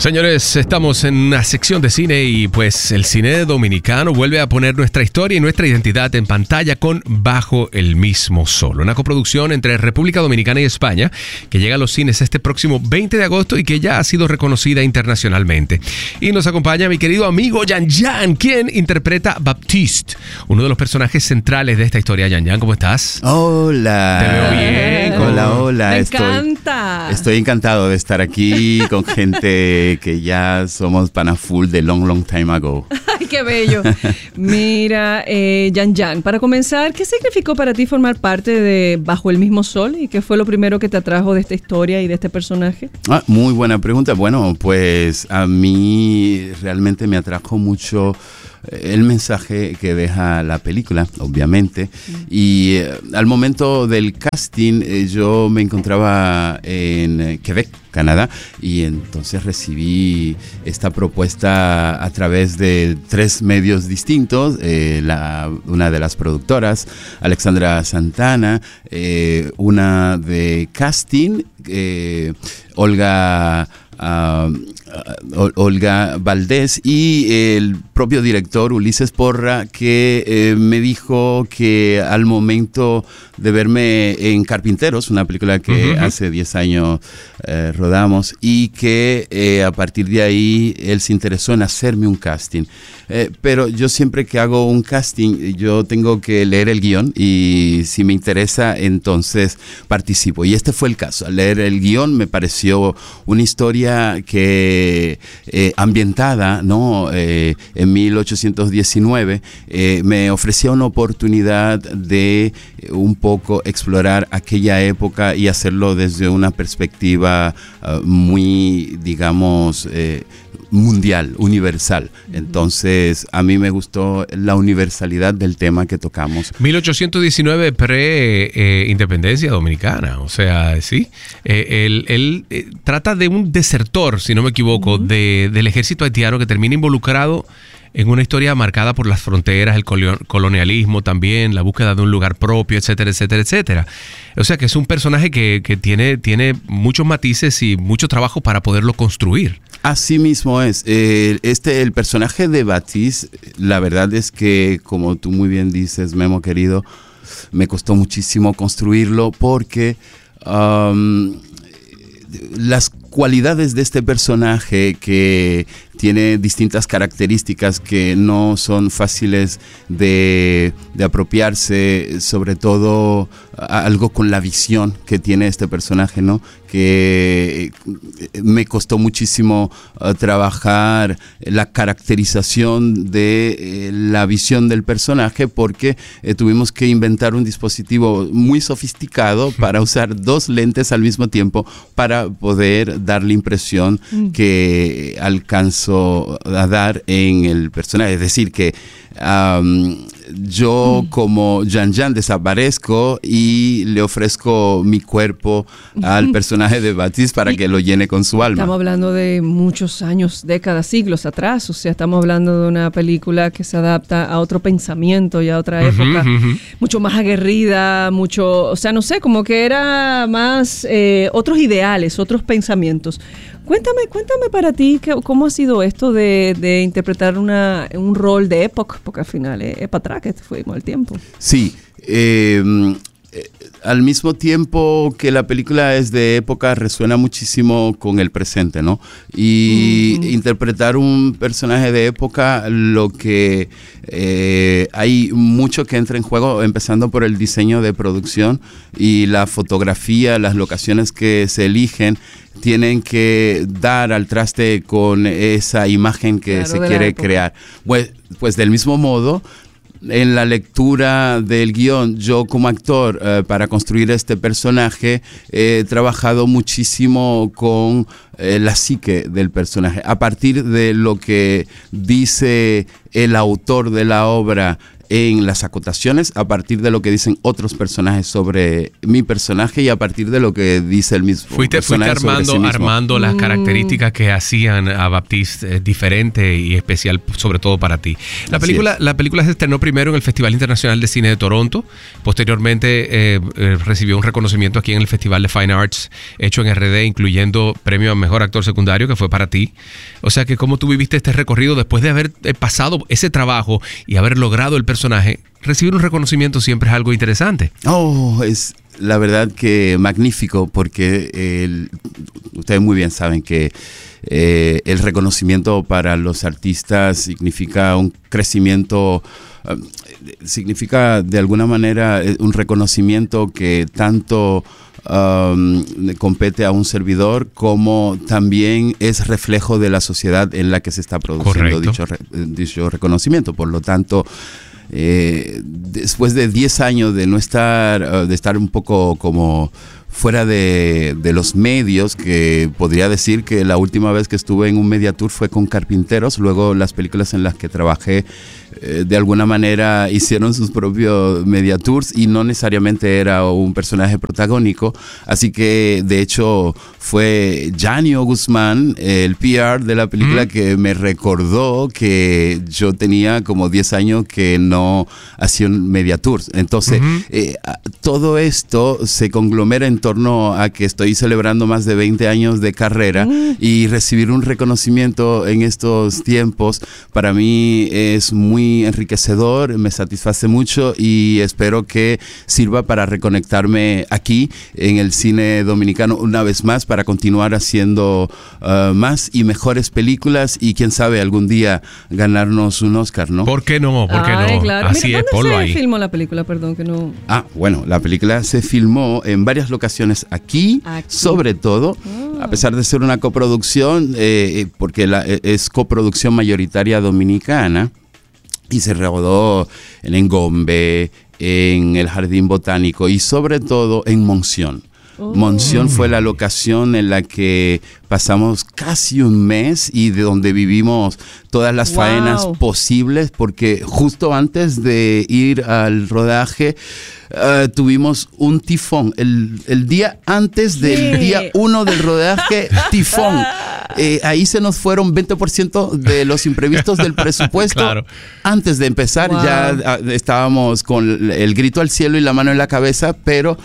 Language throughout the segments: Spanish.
Señores, estamos en una sección de cine y pues el cine dominicano vuelve a poner nuestra historia y nuestra identidad en pantalla con Bajo el mismo sol, una coproducción entre República Dominicana y España que llega a los cines este próximo 20 de agosto y que ya ha sido reconocida internacionalmente. Y nos acompaña mi querido amigo Yan Yan, quien interpreta Baptiste, uno de los personajes centrales de esta historia. Yan Yan, ¿cómo estás? Hola. Te veo bien. Hola. Me encanta. Estoy encantado de estar aquí con gente que ya somos pana full de long time ago. Ay, qué bello. Mira, Yan Yan, para comenzar, ¿qué significó para ti formar parte de Bajo el mismo sol? ¿Y qué fue lo primero que te atrajo de esta historia y de este personaje? Muy buena pregunta. Bueno, pues a mí realmente me atrajo mucho el mensaje que deja la película, obviamente. Y al momento del casting, yo me encontraba en Quebec, Canadá, y entonces recibí esta propuesta a través de 3 medios distintos. Una de las productoras, Alexandra Santana, una de casting, Olga Valdés, y el propio director Ulises Porra, que me dijo que al momento de verme en Carpinteros, una película que hace 10 años rodamos, y que a partir de ahí él se interesó en hacerme un casting. Pero yo siempre que hago un casting, yo tengo que leer el guión y si me interesa, entonces participo. Y este fue el caso. Al leer el guión me pareció una historia que ambientada, ¿no? En 1819, me ofrecía una oportunidad de un poco explorar aquella época y hacerlo desde una perspectiva muy, digamos, mundial, universal. Entonces, a mí me gustó la universalidad del tema que tocamos. 1819 pre-independencia dominicana, o sea, sí. Él trata de un desertor, si no me equivoco, del ejército haitiano que termina involucrado en una historia marcada por las fronteras, el colonialismo también, la búsqueda de un lugar propio, etcétera, etcétera, etcétera. O sea que es un personaje que tiene muchos matices y mucho trabajo para poderlo construir. Así mismo es. El personaje de Baptiste, la verdad es que, como tú muy bien dices, Memo querido, me costó muchísimo construirlo porque las cualidades de este personaje, que tiene distintas características que no son fáciles de apropiarse, sobre todo algo con la visión que tiene este personaje, ¿no? Que me costó muchísimo trabajar la caracterización de la visión del personaje, porque tuvimos que inventar un dispositivo muy sofisticado para usar 2 lentes al mismo tiempo para poder dar la impresión que alcanzó a dar en el personaje. Es decir, que yo como Yan Yan desaparezco y le ofrezco mi cuerpo al personaje de Baptiste para que lo llene con su alma. Estamos hablando de muchos años, décadas, siglos atrás. O sea, estamos hablando de una película que se adapta a otro pensamiento y a otra época, mucho más aguerrida, o sea, no sé, como que era más otros ideales, otros pensamientos. Cuéntame para ti, ¿cómo ha sido esto de interpretar un rol de época? Porque al final es para atrás que fuimos al tiempo. Sí, al mismo tiempo que la película es de época, resuena muchísimo con el presente, ¿no? Y interpretar un personaje de época, lo que hay mucho que entra en juego, empezando por el diseño de producción y la fotografía, las locaciones que se eligen, tienen que dar al traste con esa imagen que se quiere crear. Pues del mismo modo, en la lectura del guión, yo como actor, para construir este personaje, he trabajado muchísimo con la psique del personaje. A partir de lo que dice el autor de la obra en las acotaciones a partir de lo que dicen otros personajes sobre mi personaje y a partir de lo que dice el mismo fuiste armando las características que hacían a Baptiste diferente y especial, sobre todo para ti. La película se estrenó primero en el Festival Internacional de Cine de Toronto, posteriormente recibió un reconocimiento aquí en el Festival de Fine Arts hecho en RD, incluyendo premio a Mejor Actor Secundario, que fue para ti. O sea que cómo tú viviste este recorrido después de haber pasado ese trabajo y haber logrado el personaje. Recibir un reconocimiento siempre es algo interesante. Es la verdad que magnífico, porque ustedes muy bien saben que el reconocimiento para los artistas significa un crecimiento, significa de alguna manera un reconocimiento que tanto compete a un servidor, como también es reflejo de la sociedad en la que se está produciendo dicho reconocimiento. Por lo tanto, después de 10 años de no estar, de estar un poco como fuera de los medios, que podría decir que la última vez que estuve en un Mediatour fue con Carpinteros. Luego las películas en las que trabajé de alguna manera hicieron sus propios Mediatours y no necesariamente era un personaje protagónico. Así que de hecho fue Janio Guzmán, el PR de la película, que me recordó que yo tenía como 10 años que no hacía un Mediatour. Entonces todo esto se conglomera en torno a que estoy celebrando más de 20 años de carrera, y recibir un reconocimiento en estos tiempos para mí es muy enriquecedor, me satisface mucho y espero que sirva para reconectarme aquí en el cine dominicano una vez más, para continuar haciendo más y mejores películas y quién sabe algún día ganarnos un Oscar, ¿no? ¿Por qué no? ¿Por qué no? Claro. Así Mira, es, ponlo ahí. ¿dónde se filmó la película? Perdón, que no... Bueno, la película se filmó en varias locaciones aquí. Sobre todo, a pesar de ser una coproducción, porque es coproducción mayoritaria dominicana, y se rodó en Engombe, en el Jardín Botánico y sobre todo en Monción. Monción fue la locación en la que pasamos casi un mes y de donde vivimos todas las faenas posibles, porque justo antes de ir al rodaje tuvimos un tifón. El día antes del día 1 del rodaje, tifón. Ahí se nos fueron 20% de los imprevistos del presupuesto. Claro. Antes de empezar ya estábamos con el grito al cielo y la mano en la cabeza, pero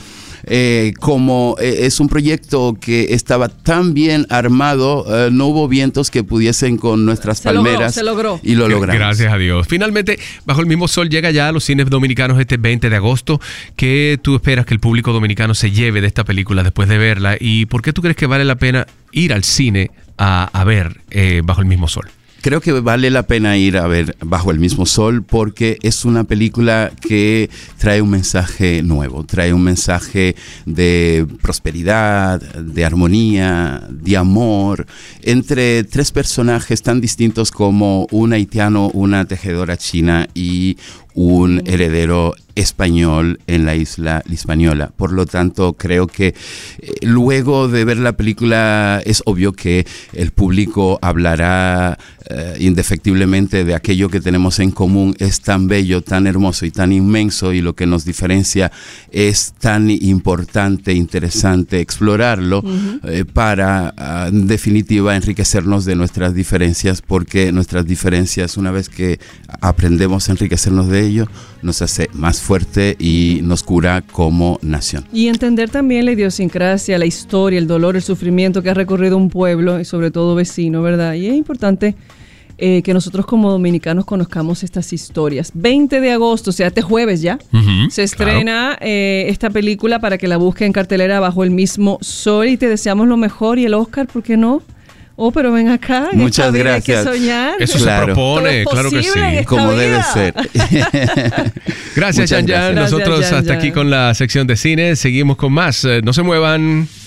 como es un proyecto que estaba tan bien armado, no hubo vientos que pudiesen con nuestras palmeras. Se logró. Y lo logramos. Gracias a Dios. Finalmente, Bajo el Mismo Sol llega ya a los cines dominicanos este 20 de agosto. ¿Qué tú esperas que el público dominicano se lleve de esta película después de verla? ¿Y por qué tú crees que vale la pena ir al cine a ver Bajo el Mismo Sol? Creo que vale la pena ir a ver Bajo el Mismo Sol, porque es una película que trae un mensaje nuevo, trae un mensaje de prosperidad, de armonía, de amor, entre tres personajes tan distintos como un haitiano, una tejedora china y un heredero español en la isla Hispaniola. Por lo tanto, creo que luego de ver la película es obvio que el público hablará indefectiblemente de aquello que tenemos en común. Es tan bello, tan hermoso y tan inmenso, y lo que nos diferencia es tan importante, interesante explorarlo para, en definitiva, enriquecernos de nuestras diferencias, porque nuestras diferencias, una vez que aprendemos a enriquecernos de ello, nos hace más fuerte y nos cura como nación. Y entender también la idiosincrasia, la historia, el dolor, el sufrimiento que ha recorrido un pueblo y sobre todo vecino, ¿verdad? Y es importante que nosotros como dominicanos conozcamos estas historias. 20 de agosto, o sea, este jueves ya, se estrena esta película para que la busquen en cartelera Bajo el Mismo Sol, y te deseamos lo mejor, y el Oscar, ¿por qué no? Pero ven acá. Muchas gracias. Hay que soñar. Eso se propone, claro que sí. Como debe ser. Gracias, Yan Yan. Nosotros hasta aquí con la sección de cine. Seguimos con más. No se muevan.